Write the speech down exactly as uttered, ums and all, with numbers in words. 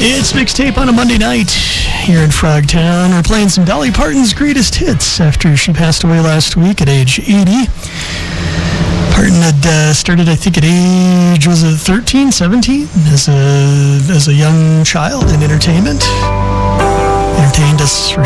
It's Mixtape on a Monday night here in Frogtown. We're playing some Dolly Parton's greatest hits after she passed away last week at age eighty. Parton had uh, started, I think, at age, was it thirteen, seventeen, as a, as a young child in entertainment. Entertained us for